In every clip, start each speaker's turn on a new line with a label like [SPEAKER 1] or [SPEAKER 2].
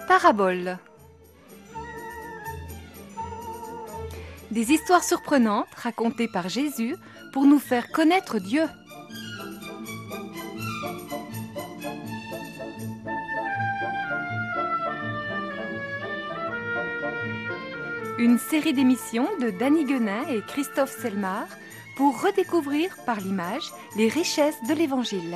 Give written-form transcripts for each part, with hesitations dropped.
[SPEAKER 1] Paraboles. Des histoires surprenantes racontées par Jésus pour nous faire connaître Dieu. Une série d'émissions de Danny Guenin et Christophe Selmar pour redécouvrir par l'image les richesses de l'Évangile.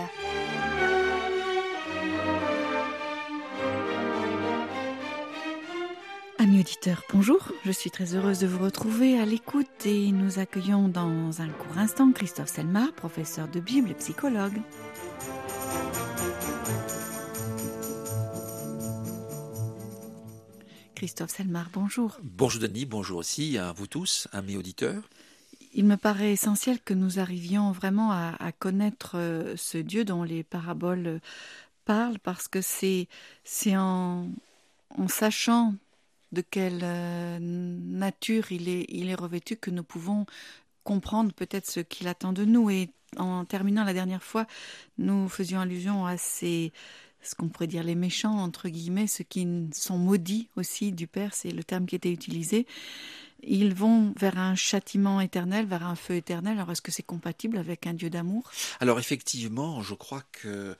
[SPEAKER 2] Amis auditeurs, bonjour, je suis très heureuse de vous retrouver à l'écoute et nous accueillons dans un court instant Christophe Selmar, professeur de Bible et psychologue. Christophe Selmar, bonjour.
[SPEAKER 3] Bonjour Denis, bonjour aussi à vous tous, amis auditeurs.
[SPEAKER 2] Il me paraît essentiel que nous arrivions vraiment à connaître ce Dieu dont les paraboles parlent, parce que c'est en sachant de quelle nature il est revêtu que nous pouvons comprendre peut-être ce qu'il attend de nous. Et en terminant la dernière fois, nous faisions allusion à ce qu'on pourrait dire les méchants, entre guillemets, ceux qui sont maudits aussi du Père, c'est le terme qui était utilisé. Ils vont vers un châtiment éternel, vers un feu éternel. Alors est-ce que c'est compatible avec un Dieu d'amour ?
[SPEAKER 3] Alors effectivement, je crois que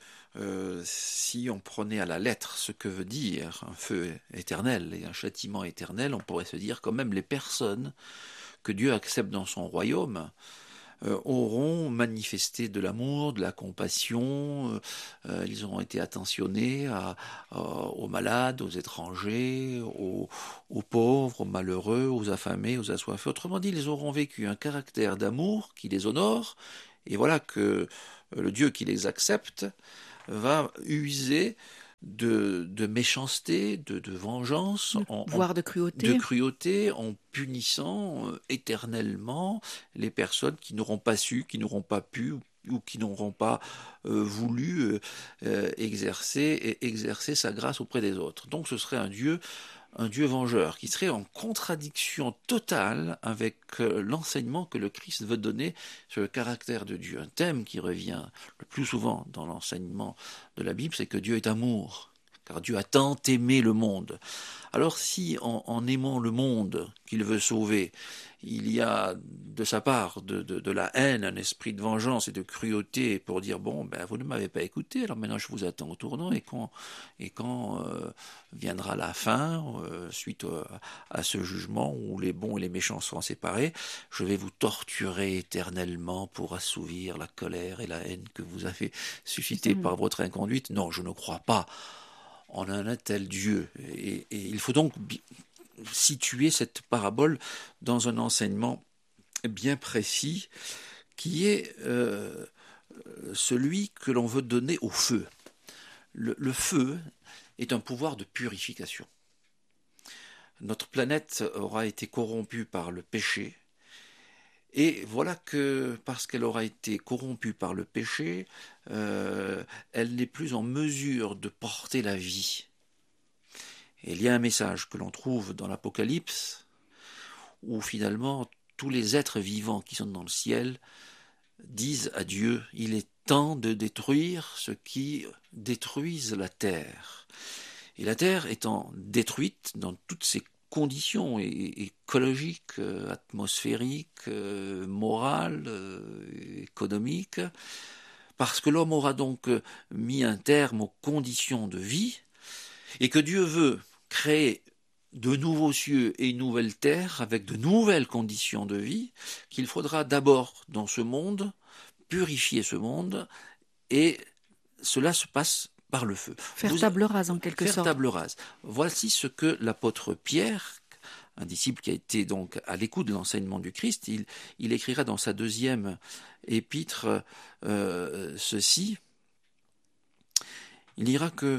[SPEAKER 3] si on prenait à la lettre ce que veut dire un feu éternel et un châtiment éternel, on pourrait se dire quand même les personnes que Dieu accepte dans son royaume auront manifesté de l'amour, de la compassion, ils auront été attentionnés aux malades, aux étrangers, aux pauvres, aux malheureux, aux affamés, aux assoiffés. Autrement dit, ils auront vécu un caractère d'amour qui les honore, et voilà que le Dieu qui les accepte va user de méchanceté, de vengeance,
[SPEAKER 2] voire de cruauté,
[SPEAKER 3] en punissant éternellement les personnes qui n'auront pas su, qui n'auront pas pu ou qui n'auront pas voulu exercer sa grâce auprès des autres. Donc ce serait un Dieu vengeur, qui serait en contradiction totale avec l'enseignement que le Christ veut donner sur le caractère de Dieu. Un thème qui revient le plus souvent dans l'enseignement de la Bible, c'est que Dieu est amour, car Dieu a tant aimé le monde. Alors si en aimant le monde qu'il veut sauver, il y a de sa part de la haine, un esprit de vengeance et de cruauté pour dire bon, vous ne m'avez pas écouté, alors maintenant je vous attends au tournant, et quand viendra la fin, suite à ce jugement où les bons et les méchants seront séparés, je vais vous torturer éternellement pour assouvir la colère et la haine que vous avez suscitée par votre inconduite. Non, je ne crois pas en un tel Dieu. Et il faut donc situer cette parabole dans un enseignement bien précis qui est celui que l'on veut donner au feu. Le feu est un pouvoir de purification. Notre planète aura été corrompue par le péché, et voilà que parce qu'elle aura été corrompue par le péché, elle n'est plus en mesure de porter la vie. Et il y a un message que l'on trouve dans l'Apocalypse, où finalement tous les êtres vivants qui sont dans le ciel disent à Dieu, il est temps de détruire ce qui détruise la terre. Et la terre étant détruite dans toutes ses conditions écologiques, atmosphériques, morales, économiques, parce que l'homme aura donc mis un terme aux conditions de vie, et que Dieu veut créer de nouveaux cieux et une nouvelle terre avec de nouvelles conditions de vie, qu'il faudra d'abord dans ce monde purifier ce monde, et cela se passe par le feu.
[SPEAKER 2] Faire table rase en quelque sorte.
[SPEAKER 3] Faire table rase. Voici ce que l'apôtre Pierre, un disciple qui a été donc à l'écoute de l'enseignement du Christ, il écrira dans sa deuxième épître ceci. Il dira que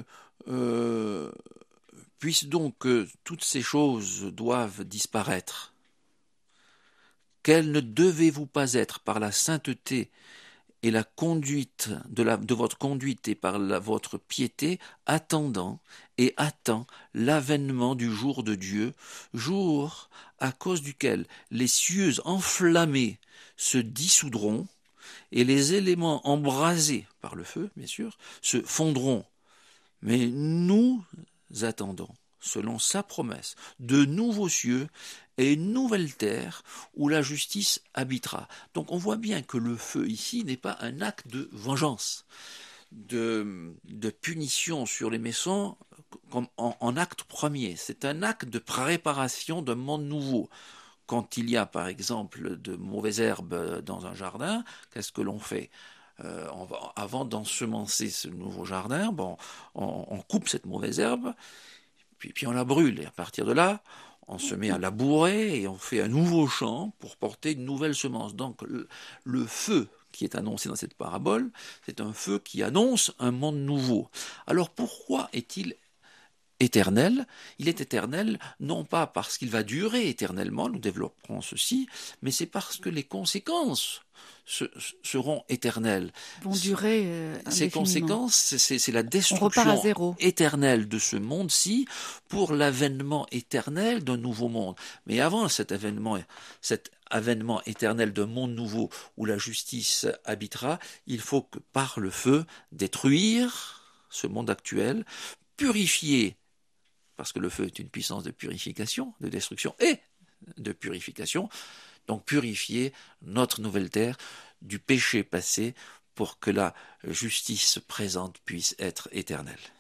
[SPEAKER 3] puisse donc que toutes ces choses doivent disparaître, quelles ne devez-vous pas être par la sainteté et la conduite de votre conduite et par votre piété, attendant et attend l'avènement du jour de Dieu, jour à cause duquel les cieux enflammés se dissoudront et les éléments embrasés par le feu, bien sûr, se fondront. Mais nous attendons selon sa promesse, de nouveaux cieux et une nouvelle terre où la justice habitera. Donc on voit bien que le feu ici n'est pas un acte de vengeance, de punition sur les méchants comme en acte premier. C'est un acte de préparation d'un monde nouveau. Quand il y a par exemple de mauvaises herbes dans un jardin, qu'est-ce que l'on fait? Avant d'ensemencer ce nouveau jardin, on coupe cette mauvaise herbe, puis on la brûle. Et à partir de là, on se met à labourer et on fait un nouveau champ pour porter une nouvelle semence. Donc le feu qui est annoncé dans cette parabole, c'est un feu qui annonce un monde nouveau. Alors pourquoi est-il éternel? Il est éternel non pas parce qu'il va durer éternellement, nous développerons ceci, mais c'est parce que les conséquences seront éternelles.
[SPEAKER 2] Vont durer
[SPEAKER 3] Ces
[SPEAKER 2] indéfiniment.
[SPEAKER 3] conséquences, c'est la
[SPEAKER 2] On repart à
[SPEAKER 3] destruction
[SPEAKER 2] zéro.
[SPEAKER 3] éternelle de ce monde-ci pour l'avènement éternel d'un nouveau monde. Mais avant cet avènement éternel d'un monde nouveau où la justice habitera, il faut que par le feu détruire ce monde actuel, purifier, parce que le feu est une puissance de purification, de destruction et de purification, donc purifier notre nouvelle terre du péché passé pour que la justice présente puisse être éternelle.